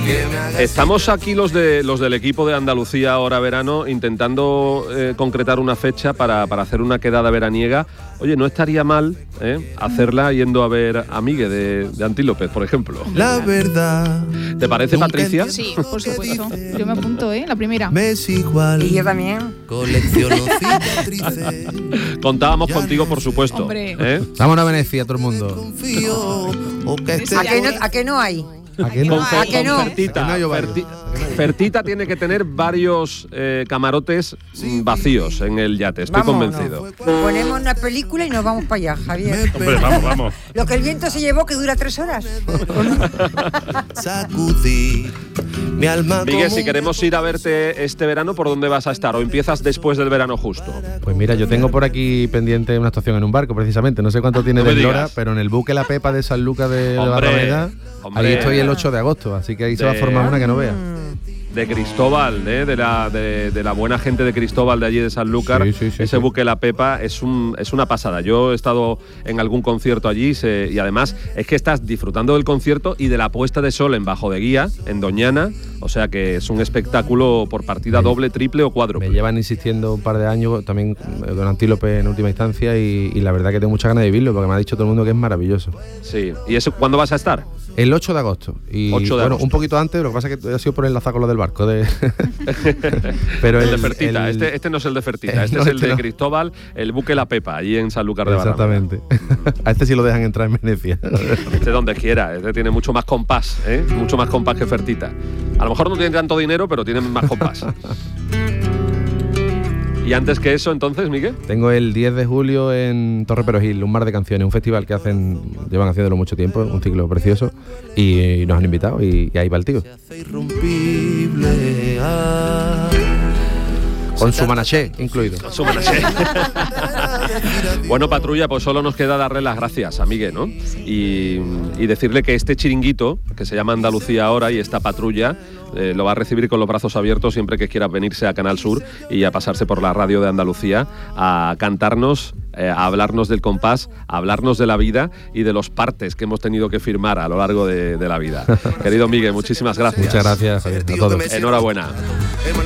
Estamos aquí los del equipo de Andalucía Ahora Verano intentando concretar una fecha para hacer una quedada veraniega. Oye, no estaría mal hacerla yendo a ver a Migue de Antílopez, por ejemplo. La verdad. ¿Te parece, Patricia? Sí, por supuesto. Yo me apunto, la primera. Me es igual. Y yo también. Colecciono cicatrices. Contábamos contigo, por supuesto. Hombre. Vámonos a Venecia, todo el mundo. Confío. O que esté ¿A qué no hay? ¿A qué no? ¿A qué no? Fertita tiene que tener varios camarotes vacíos en el yate, estoy convencido. Ponemos una película y nos vamos para allá, Javier. Hombre, vamos. Lo que el viento se llevó, que dura 3 horas. Sacudí mi alma. Miguel, si queremos ir a verte este verano, ¿por dónde vas a estar? ¿O empiezas después del verano justo? Pues mira, yo tengo por aquí pendiente una actuación en un barco, precisamente. No sé cuánto tiene de eslora, pero en el buque La Pepa de Sanlúcar de Barrameda, ahí estoy el 8 de agosto, así que ahí se va a formar una que no vea. De Cristóbal, de la buena gente de Cristóbal de allí de Sanlúcar. Ese buque La Pepa es una pasada. Yo he estado en algún concierto allí y además es que estás disfrutando del concierto y de la puesta de sol en Bajo de Guía, en Doñana. O sea que es un espectáculo por partida doble, triple o cuádruple. Me llevan insistiendo un par de años también con Antílope en última instancia y la verdad que tengo muchas ganas de vivirlo porque me ha dicho todo el mundo que es maravilloso. Sí. ¿Y eso cuándo vas a estar? El 8 de agosto. Y 8 de bueno, agosto. Un poquito antes, lo que pasa es que ha sido por enlazar con lo del barco. Pero el de Fertita. Este no es el de Fertita, este es el de Cristóbal, el buque La Pepa, allí en Sanlúcar de Barrameda. Exactamente. A este sí lo dejan entrar en Venecia. Este donde quiera, este tiene mucho más compás, mucho más compás que Fertita. A lo mejor no tiene tanto dinero, pero tiene más compás. ¿Y antes que eso, entonces, Miguel? Tengo el 10 de julio en Torre Perojil, un mar de canciones, un festival que llevan haciéndolo mucho tiempo, un ciclo precioso, y nos han invitado y ahí va el tío. Con su manaché incluido. Con su manaché. Bueno, Patrulla, pues solo nos queda darle las gracias a Miguel, ¿no? Y decirle que este chiringuito, que se llama Andalucía Ahora, y esta patrulla, lo va a recibir con los brazos abiertos siempre que quiera venirse a Canal Sur y a pasarse por la radio de Andalucía a cantarnos, a hablarnos del compás, a hablarnos de la vida y de los partes que hemos tenido que firmar a lo largo de la vida. Querido Miguel, muchísimas gracias. Muchas gracias, Javier, a todos. Enhorabuena.